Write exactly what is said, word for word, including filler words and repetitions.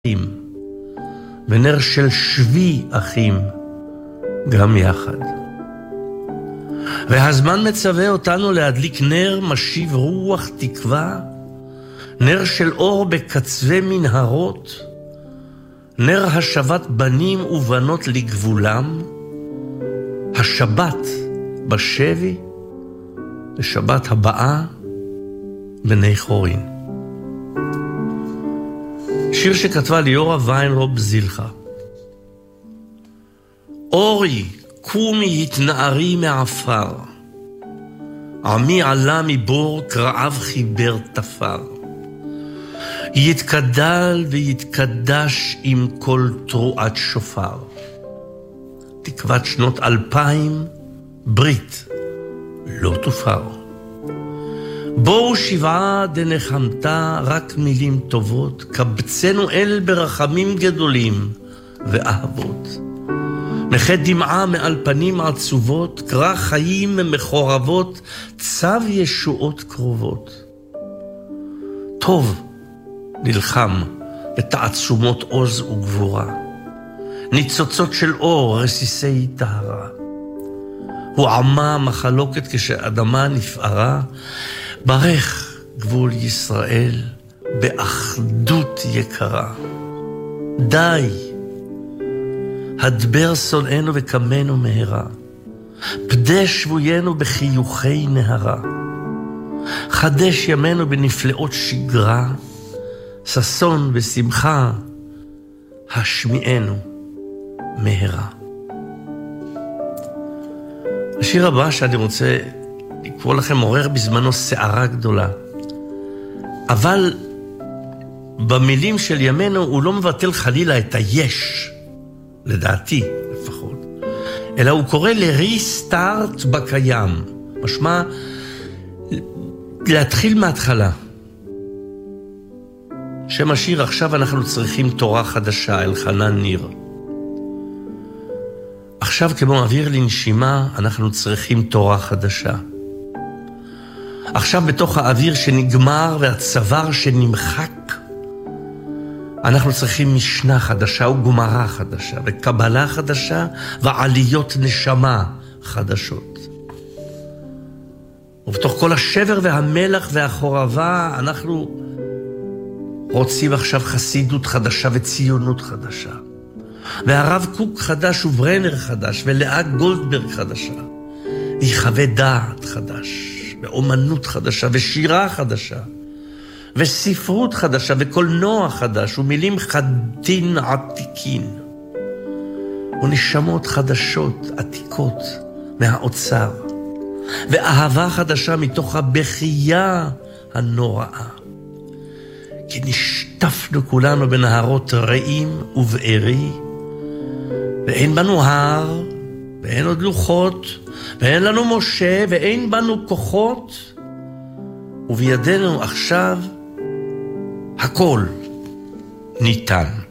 ונר של שבי אחים גם יחד. והזמן מצווה אותנו להדליק נר משיב רוח תקווה, נר של אור בקצווי מנהרות, נר השבת בנים ובנות לגבולם, השבת בשבי, ושבת הבאה בני חורין. שיר שכתבה ליאורה ויינרוב זילכה. אורי, קומי התנערי מעפר, עמי עלה מבור קרעיו חיבר תפר, יתקדל ויתקדש עם כל תרועת שופר, תקוות שנות אלפיים ברית לא תופר. בואו שבעה דנחמתה רק מילים טובות, קבצנו אל ברחמים גדולים ואהבות, מחד דמעה מעל פנים עצובות, קרא חיים מחורבות, צו ישועות קרובות. טוב נלחם בתעצומות עוז וגבורה, ניצוצות של אור רסיסי טהרה, הוא עמה מחלוקת כשאדמה נפערה, ברך גבול ישראל באחדות יקרה. די, הדבר שונאנו וקמנו מהרה, פדה שבוינו בחיוכי נהרה, חדש ימינו בנפלאות שגרה, ששון ושמחה השמיענו מהרה. השיר הבא שאני רוצה לקרוא לכם עורר בזמנו שערה גדולה, אבל במילים של ימינו הוא לא מבטל חלילה את היש, לדעתי לפחות, אלא הוא קורא לריסטארט בקיים, משמע להתחיל מההתחלה. שם השיר עכשיו אנחנו צריכים תורה חדשה, אלחנן ניר. עכשיו כמו אוויר לנשימה אנחנו צריכים תורה חדשה. עכשיו בתוך האוויר שנגמר והצוואר שנמחק, אנחנו צריכים משנה חדשה וגמרא חדשה וקבלה חדשה ועליות נשמה חדשות. ובתוך כל השבר והמלח והחורבה אנחנו רוצים עכשיו חסידות חדשה וציונות חדשה, והרב קוק חדש וברנר חדש ולאה גולדברג חדשה, ויחווה דעת חדש ואומנות חדשה ושירה חדשה וספרות חדשה וקולנוע חדש ומילים חדין עתיקין ונשמות חדשות עתיקות מהאוצר ואהבה חדשה מתוך הבכייה הנוראה, כי נשטפנו כולנו בנהרות רעים ובארי, ואין בנו הר ואין עוד לוחות ואין לנו משה ואין בנו כוחות, ובידינו עכשיו הכל ניתן.